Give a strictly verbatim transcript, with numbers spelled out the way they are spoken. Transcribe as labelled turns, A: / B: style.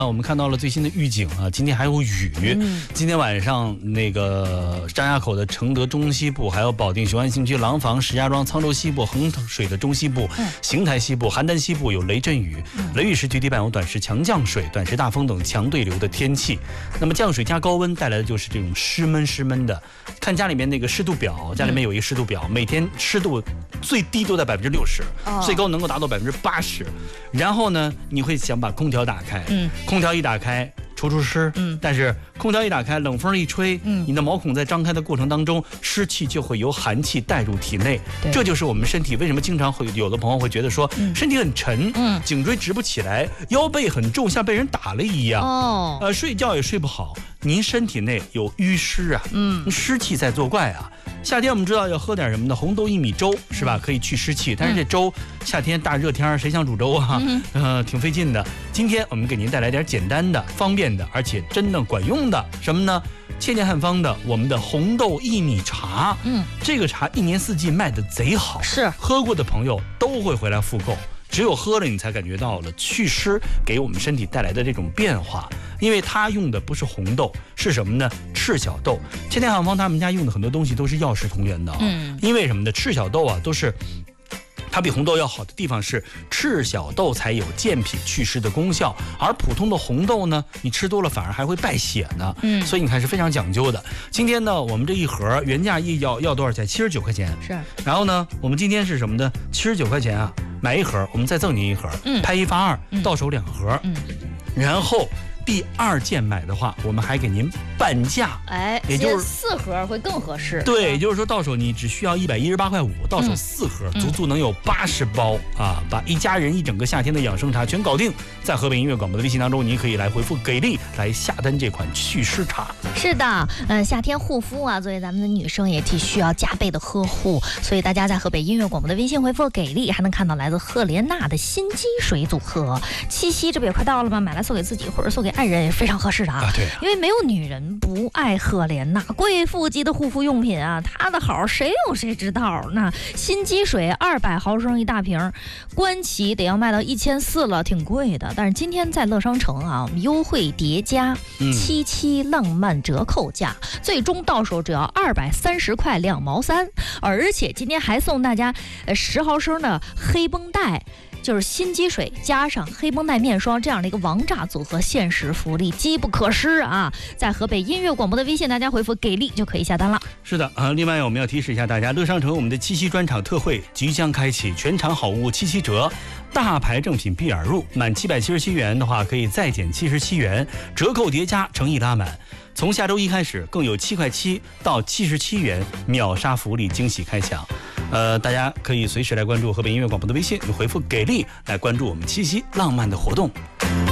A: 啊，我们看到了最新的预警啊，今天还有雨。嗯、今天晚上那个张家口的承德中西部，还有保定雄安新区廊坊、石家庄、沧州西部、衡水的中西部、嗯、邢台西部、邯郸西部有雷阵雨，嗯、雷雨时局地伴有短时强降水、短时大风等强对流的天气。那么降水加高温带来的就是这种湿闷湿闷的。看家里面那个湿度表，家里面有一个湿度表，嗯、每天湿度最低都在百分之六十，最高能够达到百分之八十。然后呢，你会想把空调打开，嗯。空调一打开，除除湿，嗯，但是空调一打开，冷风一吹，嗯，你的毛孔在张开的过程当中，湿气就会由寒气带入体内，这就是我们身体为什么经常会有的朋友会觉得说，嗯、身体很沉，嗯，颈椎直不起来，腰背很重，像被人打了一样，哦，呃，睡觉也睡不好，您身体内有淤湿啊，嗯，湿气在作怪啊。夏天我们知道要喝点什么呢？红豆薏米粥是吧？可以去湿气，但是这粥夏天大热天谁想煮粥啊？嗯、呃，挺费劲的。今天我们给您带来点简单的、方便的，而且真的管用的什么呢？千年汉方的我们的红豆薏米茶，嗯，这个茶一年四季卖的贼好，是喝过的朋友都会回来复购。只有喝了，你才感觉到了祛湿给我们身体带来的这种变化。因为它用的不是红豆，是什么呢？赤小豆。千年汉方他们家用的很多东西都是药食同源的啊。嗯。因为什么呢？赤小豆啊，都是它比红豆要好的地方是赤小豆才有健脾祛湿的功效，而普通的红豆呢，你吃多了反而还会败血呢。嗯。所以你看是非常讲究的。今天呢，我们这一盒原价一要要多少钱？七十九块钱。是。然后呢，我们今天是什么呢？七十九块钱啊。买一盒，我们再赠您一盒，嗯，拍一发二，嗯、到手两盒，嗯，然后第二件买的话，我们还给您半价，
B: 哎，也就是四盒会更合适。
A: 对，也就是说到手你只需要一百一十八块五，到手四盒，嗯、足足能有八十包啊，把一家人一整个夏天的养生茶全搞定。在河北音乐广播的微信当中，您可以来回复给力来下单这款祛湿茶。
B: 是的，嗯，夏天护肤啊，作为咱们的女生也替需要加倍的呵护，所以大家在河北音乐广播的微信回复给力，还能看到来自赫莲娜的新积水组合。七夕这不也快到了吗？买来送给自己或者送给爱人也是非常合适的啊。啊对啊，因为没有女人不爱赫莲娜，贵妇级的护肤用品啊，它的好谁有谁知道。那新积水二百毫升一大瓶，官旗得要卖到一千四了，挺贵的。但是今天在乐商城啊，我们优惠叠加七七浪漫折扣价，嗯、最终到手只要二百三十块两毛三，而且今天还送大家呃十毫升的黑绷带。就是新积水加上黑绷带面霜这样的一个王炸组合，限时福利，机不可失啊！在河北音乐广播的微信，大家回复给力就可以下单了。
A: 是的啊，另外我们要提示一下大家，乐商城我们的七夕专场特惠即将开启，全场好物七七折，大牌正品闭耳入，满七百七十七元的话可以再减七十七元，折扣叠加，诚意拉满。从下周一开始，更有七块七到七十七元秒杀福利惊喜开抢。呃，大家可以随时来关注河北音乐广播的微信，回复给力来关注我们七夕浪漫的活动。